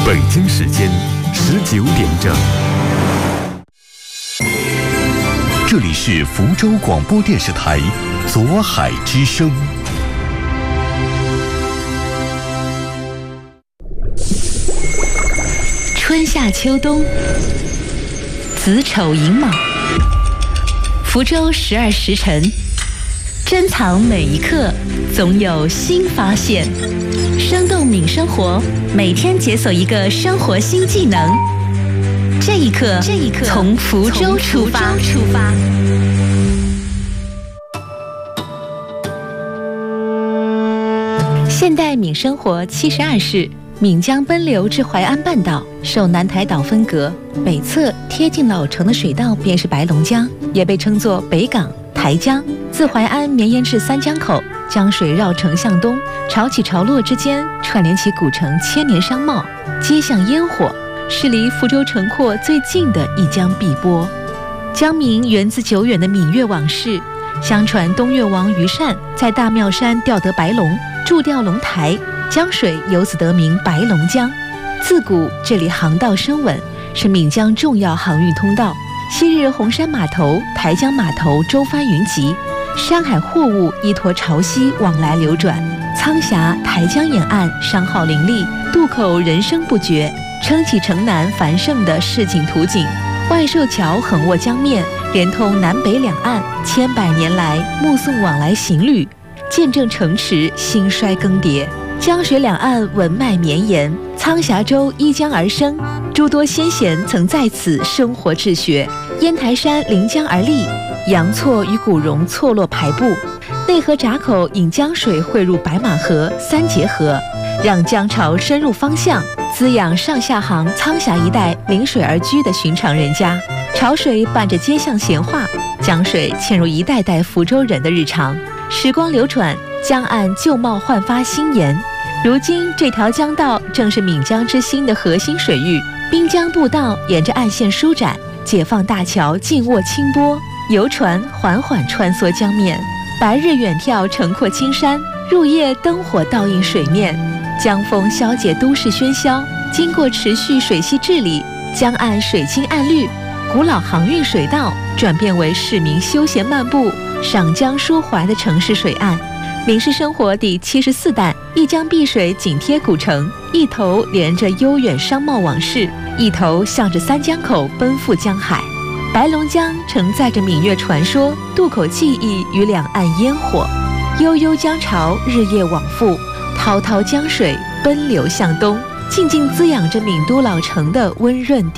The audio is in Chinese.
北京时间19点整，这里是福州广播电视台左海之声。 春夏秋冬，子丑寅卯，福州12时辰，珍藏每一刻，总有新发现。生动敏生活，每天解锁一个生活新技能。这一刻，从福州出发。现代闽生活72式，闽江奔流至淮安半岛，受南台岛分隔，北侧贴近老城的水道便是白龙江，也被称作北港、台江。自淮安绵延至三江口，江水绕城向东，潮起潮落之间，串联起古城千年商贸，街巷烟火，是离福州城廓最近的一江碧波。江名源自久远的闽越往事，相传东越王于善在大庙山钓得白龙，铸钓龙台，江水由此得名白龙江。自古这里航道深稳，是闽江重要航运通道。昔日红山码头、台江码头舟帆云集，山海货物依托潮汐往来流转。苍峡、台江沿岸商号林立，渡口人声不绝，撑起城南繁盛的市井图景。万寿桥横卧江面，连通南北两岸，千百年来目送往来行旅，见证城池兴衰更迭。江水两岸文脉绵延，苍峡州依江而生，诸多先贤曾在此生活治学。烟台山临江而立，阳错与古榕错落排布，内河闸口引江水汇入白马河、三结河，让江潮深入方向，滋养上下航苍峡一带临水而居的寻常人家。潮水伴着街巷闲话，江水嵌入一代代福州人的日常。时光流转，江岸旧貌焕发新颜。如今这条江道正是闽江之心的核心水域，滨江步道沿着岸线舒展，解放大桥静卧清波，游船缓缓穿梭江面，白日远眺城廓青山，入夜灯火倒映水面，江风消解都市喧嚣。经过持续水系治理，江岸水清岸绿，古老航运水道转变为市民休闲漫步、赏江抒怀的城市水岸。闽式生活第74弹，一江碧水紧贴古城，一头连着悠远商贸往事，一头向着三江口奔赴江海。白龙江承载着闽越传说、渡口记忆与两岸烟火，悠悠江潮日夜往复，滔滔江水奔流向东，静静滋养着闽都老城的温润